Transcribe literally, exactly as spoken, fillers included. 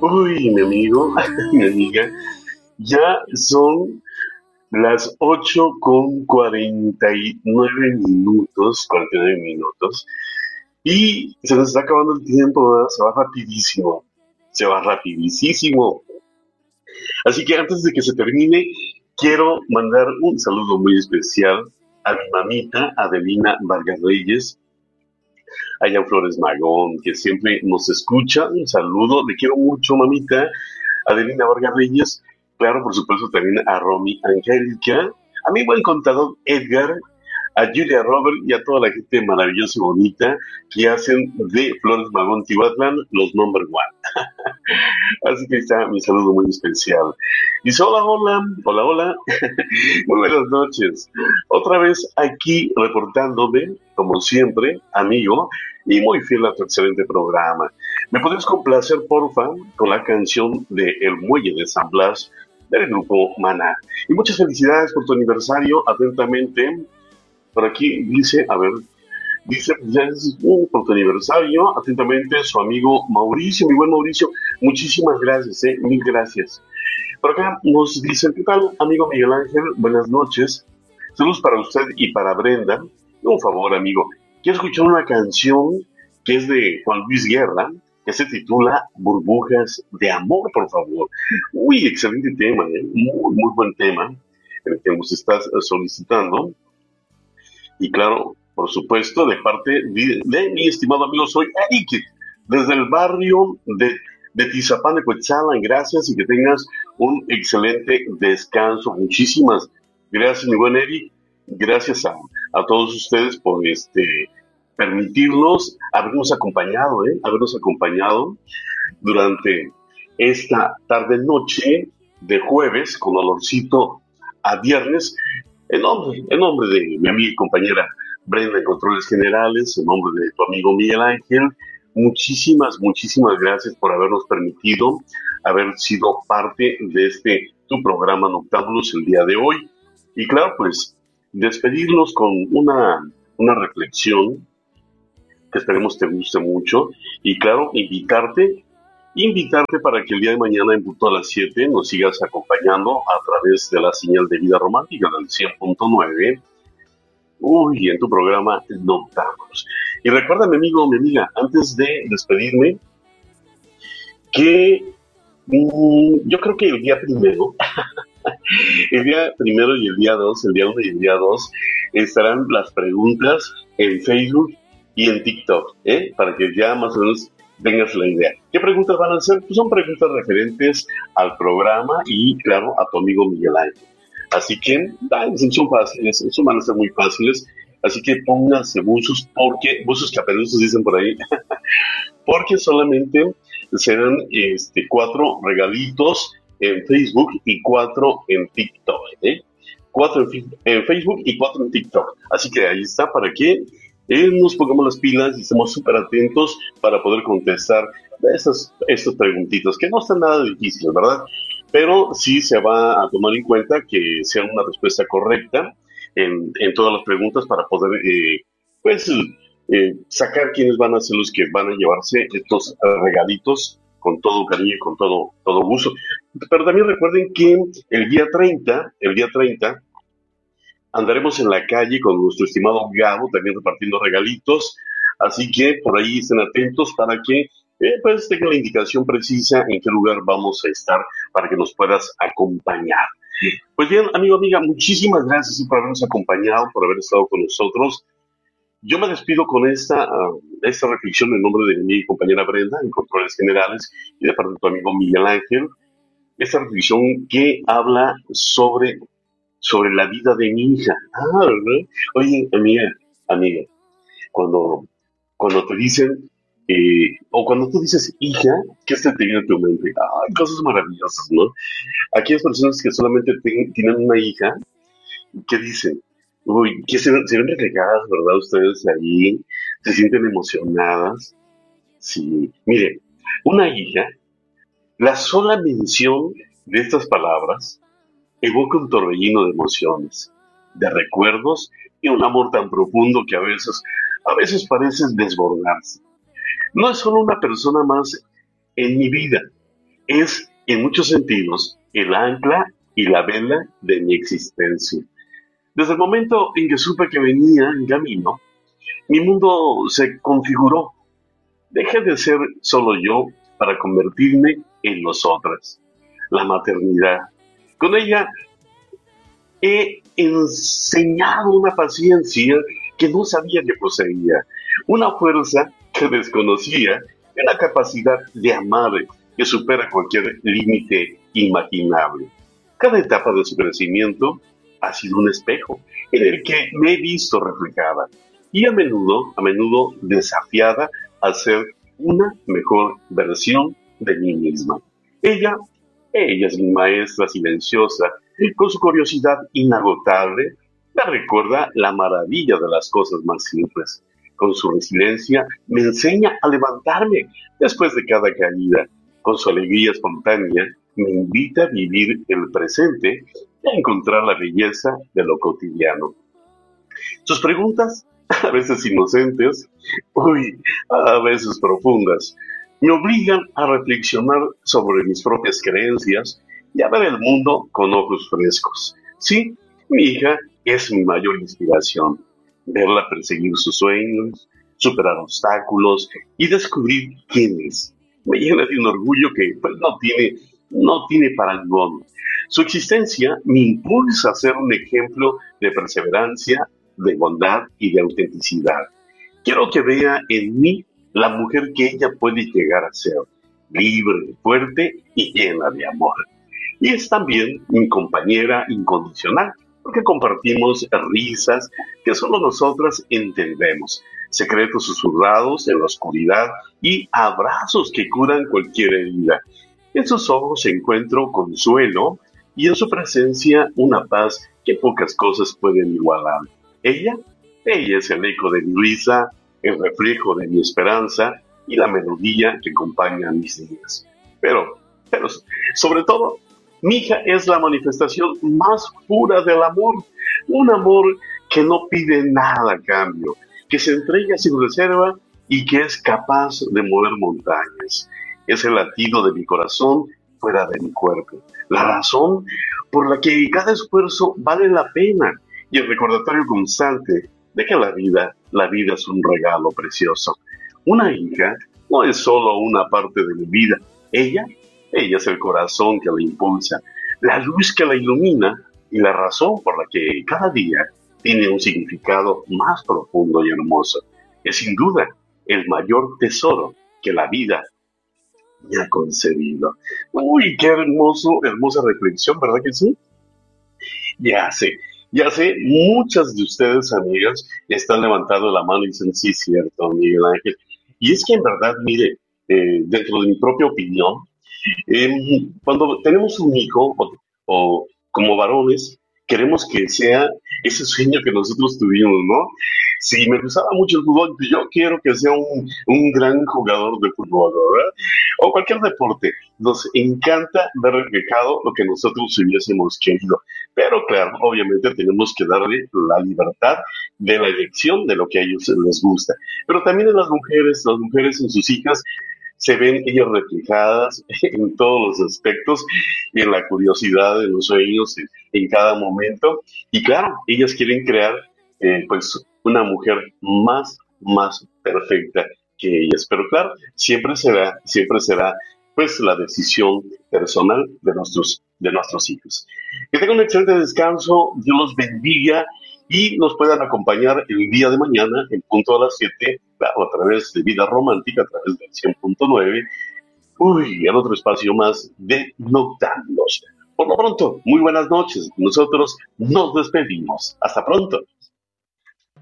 Uy, mi amigo, mi amiga, ya son las ocho con cuarenta y nueve minutos, cuarenta y nueve minutos, y se nos está acabando el tiempo, ¿verdad? Se va rapidísimo, se va rapidísimo. Así que antes de que se termine, quiero mandar un saludo muy especial a mi mamita, Adelina Vargas Reyes, allá en Flores Magón, que siempre nos escucha. Un saludo, le quiero mucho, mamita. Adelina Vargas Reyes, claro, por supuesto también a Romy Angélica, a mi buen contador Edgar, a Julia Robert y a toda la gente maravillosa y bonita que hacen de Flores Magón Tihuatlán los number one. Así que está mi saludo muy especial. Dice, hola, hola, hola, hola, muy buenas noches. Otra vez aquí reportándome, como siempre, amigo, y muy fiel a tu excelente programa. ¿Me podrías complacer, porfa, con la canción de El Muelle de San Blas del grupo Maná? Y muchas felicidades por tu aniversario, atentamente. Por aquí dice, a ver, dice, ya es uh, por tu aniversario, atentamente, su amigo Mauricio, mi buen Mauricio. Muchísimas gracias, eh, mil gracias. Por acá nos dicen, ¿qué tal, amigo Miguel Ángel? Buenas noches. Saludos para usted y para Brenda. Un favor, amigo. Quiero escuchar una canción que es de Juan Luis Guerra, que se titula Burbujas de Amor, por favor. Uy, excelente tema, ¿eh? Muy, muy buen tema el que nos estás solicitando. Y claro, por supuesto, de parte de, de mi estimado amigo, soy Eric, desde el barrio de, de Tizapán de Coetzalan. Gracias y que tengas un excelente descanso. Muchísimas gracias, mi buen Eric. Gracias a, a todos ustedes por este permitirnos habernos acompañado, ¿eh? habernos acompañado durante esta tarde-noche de jueves con olorcito a viernes. En nombre, en nombre de mi amiga y compañera Brenda en Controles Generales, en nombre de tu amigo Miguel Ángel, muchísimas, muchísimas gracias por habernos permitido haber sido parte de este tu programa Noctámbulos el día de hoy. Y claro, pues despedirnos con una, una reflexión que esperemos te guste mucho. Y claro, invitarte invitarte para que el día de mañana en punto a las siete nos sigas acompañando a través de la señal de Vida Romántica del cien punto nueve, uy, en tu programa Noctámbulos. Y recuerda, mi amigo, mi amiga, antes de despedirme, que mmm, yo creo que el día primero, el día primero y el día dos, el día uno y el día dos, estarán las preguntas en Facebook y en TikTok, ¿eh? Para que ya más o menos tengas la idea. ¿Qué preguntas van a hacer? Pues son preguntas referentes al programa y, claro, a tu amigo Miguel Ángel. Así que, ay, son fáciles, son van a ser muy fáciles. Así que pónganse buzos, porque, buzos caperusos dicen por ahí, porque solamente serán este, cuatro regalitos en Facebook y cuatro en TikTok, ¿eh? Cuatro en, en Facebook y cuatro en TikTok. Así que ahí está para que eh, nos pongamos las pilas y estemos súper atentos para poder contestar esas, esas preguntitas, que no están nada difíciles, ¿verdad? Pero sí se va a tomar en cuenta que sea una respuesta correcta en, en todas las preguntas para poder, eh, pues, eh, sacar quiénes van a ser los que van a llevarse estos regalitos con todo cariño y con todo, todo gusto. Pero también recuerden que el día treinta, el día treinta, andaremos en la calle con nuestro estimado Gabo, también repartiendo regalitos, así que por ahí estén atentos para que eh, pues tengan la indicación precisa en qué lugar vamos a estar para que nos puedas acompañar. Pues bien, amigo, amiga, muchísimas gracias por habernos acompañado, por haber estado con nosotros. Yo me despido con esta, uh, esta reflexión en nombre de mi compañera Brenda, en Controles Generales, y de parte de tu amigo Miguel Ángel. Esta reflexión que habla sobre sobre la vida de mi hija. Ah, ¿verdad? Oye, amiga, amiga, cuando, cuando te dicen, eh, o cuando tú dices hija, ¿qué se te viene a tu mente? Ay, cosas maravillosas, ¿no? Aquellas personas que solamente ten- tienen una hija, ¿qué dicen? Uy, que se, se ven reflejadas, ¿verdad? Ustedes ahí, se sienten emocionadas. Sí, mire, una hija, la sola mención de estas palabras evoca un torbellino de emociones, de recuerdos y un amor tan profundo que a veces, a veces parece desbordarse. No es solo una persona más en mi vida, Es, en muchos sentidos, el ancla y la vela de mi existencia. Desde el momento en que supe que venía en camino, mi mundo se configuró. Dejé de ser solo yo para convertirme en nosotras. La maternidad. Con ella he enseñado una paciencia que no sabía que poseía, una fuerza que desconocía y una capacidad de amar que supera cualquier límite imaginable. Cada etapa de su crecimiento ha sido un espejo en el que me he visto reflejada y a menudo, a menudo desafiada a ser una mejor versión de mí misma. Ella, ella es mi maestra silenciosa, con su curiosidad inagotable, me recuerda la maravilla de las cosas más simples. Con su resiliencia me enseña a levantarme después de cada caída. Con su alegría espontánea me invita a vivir el presente y a encontrar la belleza de lo cotidiano. Sus preguntas, a veces inocentes, uy, a veces profundas, me obligan a reflexionar sobre mis propias creencias y a ver el mundo con ojos frescos. Sí, mi hija es mi mayor inspiración. Verla perseguir sus sueños, superar obstáculos y descubrir quién es. Me llena de un orgullo que pues, no tiene, no tiene parangón. Su existencia me impulsa a ser un ejemplo de perseverancia, de bondad y de autenticidad. Quiero que vea en mí la mujer que ella puede llegar a ser, libre, fuerte y llena de amor. Y es también mi compañera incondicional, porque compartimos risas que solo nosotras entendemos, secretos susurrados en la oscuridad y abrazos que curan cualquier herida. En sus ojos encuentro consuelo y en su presencia una paz que pocas cosas pueden igualar. Ella, ella es el eco de mi risa, el reflejo de mi esperanza y la melodía que acompaña a mis días. Pero, pero, sobre todo, mi hija es la manifestación más pura del amor, un amor que no pide nada a cambio, que se entrega sin reserva y que es capaz de mover montañas. Es el latido de mi corazón fuera de mi cuerpo, la razón por la que cada esfuerzo vale la pena y el recordatorio constante de que la vida, la vida es un regalo precioso. Una hija no es solo una parte de mi vida, ella, ella es el corazón que la impulsa, la luz que la ilumina y la razón por la que cada día tiene un significado más profundo y hermoso. Es sin duda el mayor tesoro que la vida me ha concedido. Uy, qué hermoso, hermosa reflexión, ¿verdad que sí? Ya sé, ya sé, muchas de ustedes, amigas, están levantando la mano y dicen, sí, cierto, Miguel Ángel. Y es que en verdad, mire, eh, dentro de mi propia opinión, eh, cuando tenemos un hijo, o, o como varones, queremos que sea ese sueño que nosotros tuvimos, ¿no? Si me gustaba mucho el fútbol, yo quiero que sea un, un gran jugador de fútbol, ¿verdad? O cualquier deporte. Nos encanta ver reflejado lo que nosotros hubiésemos querido. Pero claro, obviamente tenemos que darle la libertad de la elección de lo que a ellos les gusta. Pero también en las mujeres, las mujeres en sus hijas, se ven ellas reflejadas en todos los aspectos y en la curiosidad de los sueños en, en cada momento. Y claro, ellas quieren crear eh, pues una mujer más, más perfecta que ellas. Pero claro, siempre será, siempre será pues la decisión personal de nuestros, de nuestros hijos. Que tengan un excelente descanso, Dios los bendiga y nos puedan acompañar el día de mañana en punto a las siete, claro, a través de Vida Romántica, a través del cien punto nueve, uy, en otro espacio más de Noctámbulos. Por lo pronto, muy buenas noches. Nosotros nos despedimos. Hasta pronto.